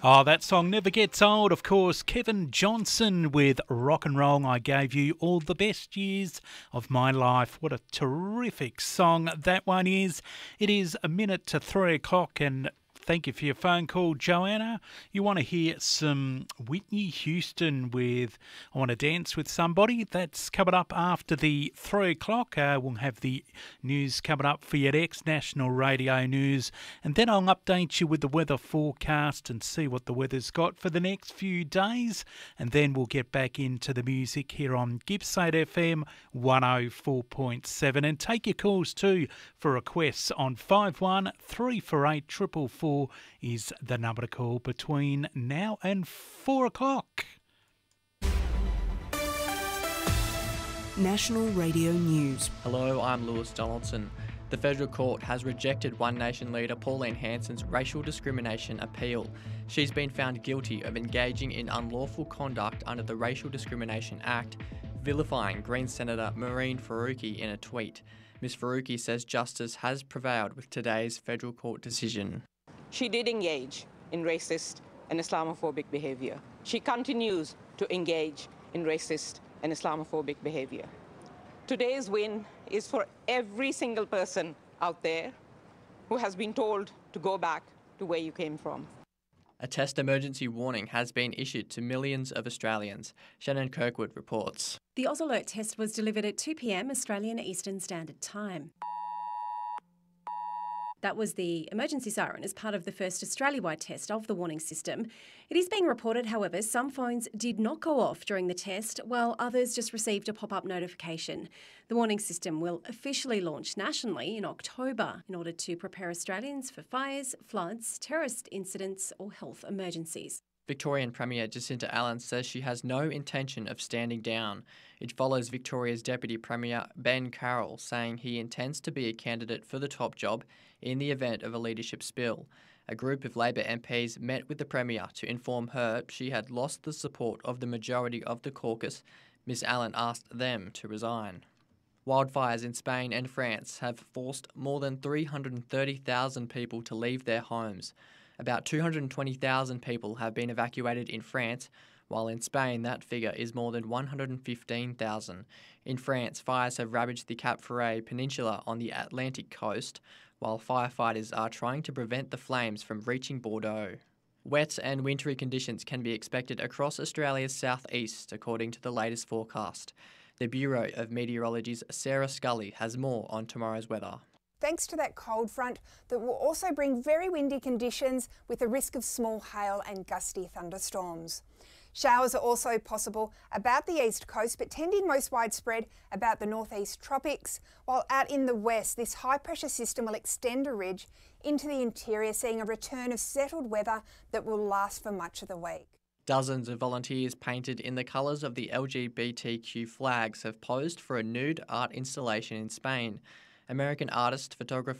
Oh, that song never gets old. Of course, Kevin Johnson with Rock and Roll. I gave you all the best years of my life. What a terrific song that one is. It is a minute to 3 o'clock, and thank you for your phone call, Joanna. You want to hear some Whitney Houston with I Want to Dance with Somebody? That's coming up after the 3 o'clock. We'll have the news coming up for your next National Radio News. And then I'll update you with the weather forecast and see what the weather's got for the next few days. And then we'll get back into the music here on Gippsland FM 104.7. And take your calls too for requests on 51 348 444 is the number to call between now and 4 o'clock. National Radio News. Hello, I'm Lewis Donaldson. The Federal Court has rejected One Nation leader Pauline Hanson's racial discrimination appeal. She's been found guilty of engaging in unlawful conduct under the Racial Discrimination Act, vilifying Greens Senator Mehreen Faruqi in a tweet. Ms Faruqi says justice has prevailed with today's Federal Court decision. She did engage in racist and Islamophobic behaviour. She continues to engage in racist and Islamophobic behaviour. Today's win is for every single person out there who has been told to go back to where you came from. A test emergency warning has been issued to millions of Australians. Shannon Kirkwood reports. The Oz Alert test was delivered at 2 p.m. Australian Eastern Standard Time. That was the emergency siren as part of the first Australia-wide test of the warning system. It is being reported, however, some phones did not go off during the test, while others just received a pop-up notification. The warning system will officially launch nationally in October in order to prepare Australians for fires, floods, terrorist incidents or health emergencies. Victorian Premier Jacinta Allen says she has no intention of standing down. It follows Victoria's Deputy Premier Ben Carroll saying he intends to be a candidate for the top job in the event of a leadership spill. A group of Labor MPs met with the Premier to inform her she had lost the support of the majority of the caucus. Ms Allen asked them to resign. Wildfires in Spain and France have forced more than 330,000 people to leave their homes. About 220,000 people have been evacuated in France, while in Spain that figure is more than 115,000. In France, fires have ravaged the Cap Ferret Peninsula on the Atlantic coast, while firefighters are trying to prevent the flames from reaching Bordeaux. Wet and wintry conditions can be expected across Australia's southeast, according to the latest forecast. The Bureau of Meteorology's Sarah Scully has more on tomorrow's weather. Thanks to that cold front that will also bring very windy conditions with a risk of small hail and gusty thunderstorms. Showers are also possible about the east coast, but tending most widespread about the northeast tropics, while out in the west, this high pressure system will extend a ridge into the interior, seeing a return of settled weather that will last for much of the week. Dozens of volunteers painted in the colours of the LGBTQ flags have posed for a nude art installation in Spain. American artist, photographer